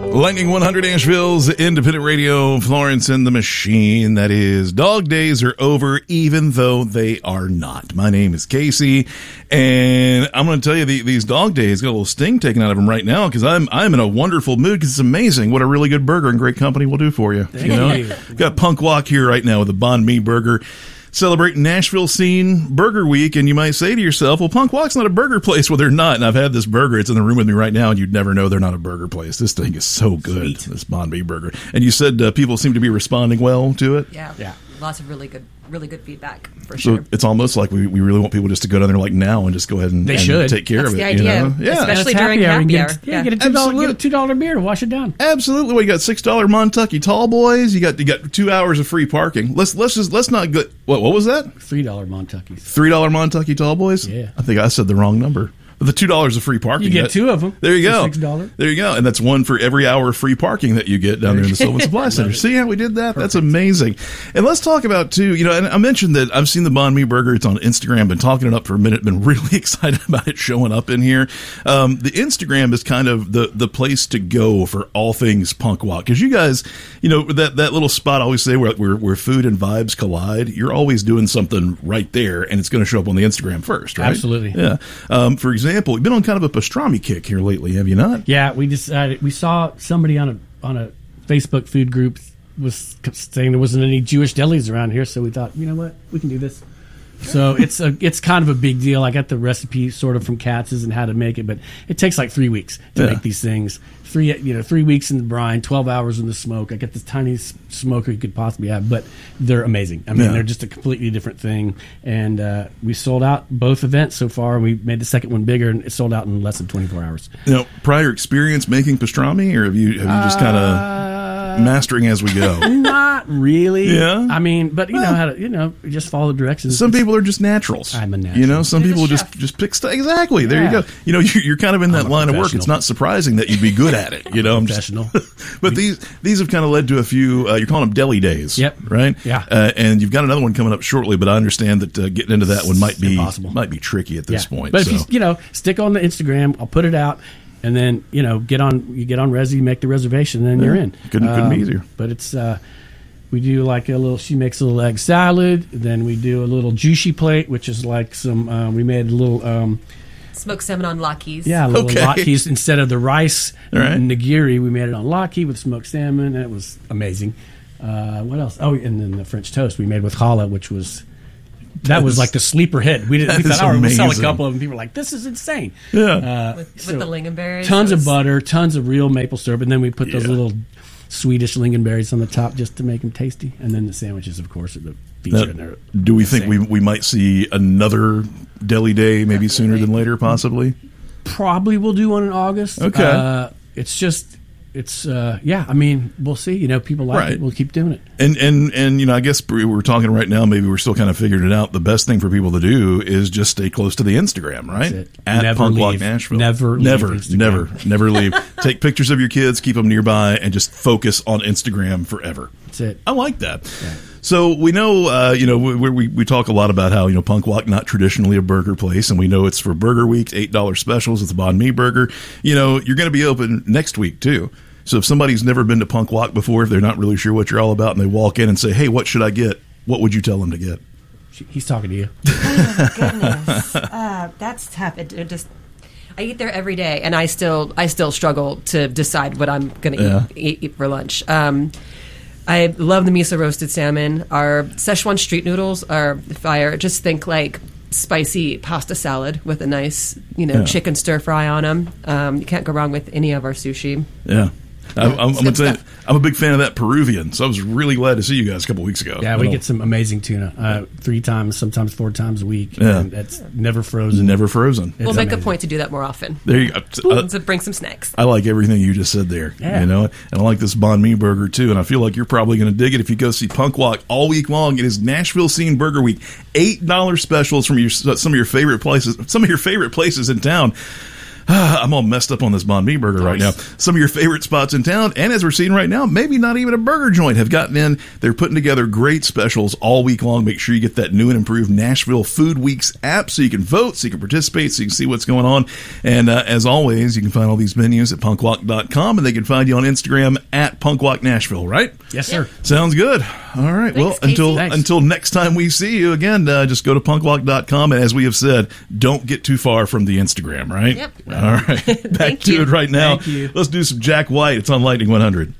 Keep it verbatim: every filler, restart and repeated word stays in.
Lightning one hundred Asheville's independent radio, Florence and the Machine. That is, dog days are over, even though they are not. My name is Casey, and I'm going to tell you, the, these dog days got a little sting taken out of them right now, because I'm I'm in a wonderful mood, because it's amazing what a really good burger and great company will do for you. Thank you know, you. Got Punk Walk here right now with a Banh Mi burger, celebrating Nashville Scene Burger Week, and you might say to yourself, well, Punk Walk's not a burger place. Well, they're not, and I've had this burger. It's in the room with me right now, and you'd never know they're not a burger place. This thing is so good, Sweet. this Banh Mi burger. And you said uh, people seem to be responding well to it? Yeah, Yeah. Lots of really good, really good feedback for So sure. it's almost like we, we really want people just to go down there like now and just go ahead and, They and should. take care That's of it. the You idea. know? Yeah. Especially And it's during we happy get, hour. Yeah, Yeah. get a two dollar Absolutely. get a two dollar beer to wash it down. Absolutely. Well, you got six dollar Montucky Tall Boys. You got you got two hours of free parking. Let's let's just let's not go. What what was that? Three dollar Montuckies. Three dollar Montucky Tall Boys. Yeah. I think I said the wrong number. But the two dollars of free parking. You get that- two of them. There you for go. Six dollars. There you go. And that's one for every hour of free parking that you get down there in the Sylvan Supply Center. See how we did that? That's amazing. And let's talk about, too, you know, and I mentioned that I've seen the Banh Mi burger. It's on Instagram. Been talking it up for a minute. Been really excited about it showing up in here. Um, the Instagram is kind of the, the place to go for all things Punk Walk. Because you guys, you know, that, that little spot I always say where, where, where food and vibes collide, you're always doing something right there, and it's going to show up on the Instagram first, right? Absolutely. Yeah. Um, for example, you've been on kind of a pastrami kick here lately, have you not? Yeah, we decided we saw somebody on a on a Facebook food group was saying there wasn't any Jewish delis around here, so we thought, you know what, we can do this. So it's a it's kind of a big deal. I got the recipe sort of from Katz's and how to make it, but it takes like three weeks to Yeah. make these things. Three you know three weeks in the brine, twelve hours in the smoke. I got the tiniest smoker you could possibly have, but they're amazing. I mean, Yeah. they're just a completely different thing. And uh, we sold out both events so far. We made the second one bigger, and it sold out in less than twenty-four hours. You know, prior experience making pastrami, or have you have you just kind of Uh, mastering as we go? Not really. Yeah? I mean, but you know how to, you know, just follow directions. Some It's- people are just naturals. I'm a natural. You know, some You're the people just chef. just pick stuff. Exactly. There Yeah. you go. You know, you're, you're kind of in that I'm a line of work. professional. It's not surprising that you'd be good at it. You know, I'm just. Professional. But these these have kind of led to a few. Uh, you're calling them deli days. Yep. Right. Yeah. Uh, and you've got another one coming up shortly. But I understand that uh, getting into that one might be Impossible. might be tricky at this Yeah. point. But so. if you, you know, stick on the Instagram, I'll put it out, and then you know, get on you get on Resi, make the reservation, and then you're in. Couldn't- couldn't be Um, easier. But it's uh, we do like a little. She makes a little egg salad. Then we do a little juicy plate, which is like some. Uh, we made a little. Um, Smoked salmon on latkis. Yeah, a little Okay. latkis instead of the rice All right. nigiri. We made it on latke with smoked salmon, and it was amazing. Uh, what else? Oh, and then the French toast we made with challah, which was that was is- like the sleeper hit. We didn't. We that is thought, oh, we'll sell a amazing. couple of them. People were like, "This is insane." Yeah. Uh, With, with so the lingonberries. tons It of was- butter, tons of real maple syrup, and then we put those Yeah. little Swedish lingonberries on the top just to make them tasty. And then the sandwiches, of course, are the feature Now, in there. do we think we we might see another deli day maybe sooner than later, possibly? Probably we'll do one in August. Okay. Uh, it's just, it's, uh, yeah, I mean, we'll see. You know, people like Right. it. We'll keep doing it. And and and you know, I guess we're talking right now. Maybe we're still kind of figuring it out. The best thing for people to do is just stay close to the Instagram, right? That's it. At Never Punk Walk leave. Nashville. Never leave never, Instagram. never, never leave. Take pictures of your kids, keep them nearby, and just focus on Instagram forever. That's it. I like that. So we know, uh, you know, we, we we talk a lot about how, you know, Punk Walk not traditionally a burger place, and we know it's for Burger Week, eight dollar specials. It's a Banh Mi burger. You know, you're going to be open next week too. So if somebody's never been to Punk Walk before, if they're not really sure what you're all about, and they walk in and say, "Hey, what should I get?" What would you tell them to get? He's talking to you. Oh my goodness, uh, that's tough. It, it just. I eat there every day, and I still I still struggle to decide what I'm going to Yeah. eat, eat, eat for lunch. Um, I love the miso roasted salmon. Our Szechuan street noodles are fire. Just think like spicy pasta salad with a nice, you know, Yeah. chicken stir fry on them. Um, you can't go wrong with any of our sushi. Yeah. I'm, I'm, I'm, It's gonna good tell you, stuff. I'm a big fan of that Peruvian, so I was really glad to see you guys a couple weeks ago. Yeah, I we don't- get some amazing tuna uh, three times, sometimes four times a week. Yeah. And it's never frozen. never frozen. We'll It's make a amazing. point to do that more often. There you go. Uh, So bring some snacks. I like everything you just said there. Yeah. You know, and I like this Banh Mi burger too. And I feel like you're probably going to dig it if you go see Punk Walk all week long. It is Nashville Scene Burger Week. Eight dollar specials from your some of your favorite places. Some of your favorite places in town. I'm all messed up on this banh mi burger right now. Some of your favorite spots in town, and as we're seeing right now, maybe not even a burger joint, have gotten in. They're putting together great specials all week long. Make sure you get that new and improved Nashville Food Weeks app so you can vote, so you can participate, so you can see what's going on. And uh, as always, you can find all these menus at punkwalk dot com, and they can find you on Instagram at punkwalk nashville, right? Yes, sir. Sounds good. All right. Thanks, well, Casey. until Thanks. until next time we see you again, uh, just go to punkwalk dot com, and as we have said, don't get too far from the Instagram, right? Yep. All right. Back Thank to you. it right now. Thank you. Let's do some Jack White. It's on Lightning one hundred.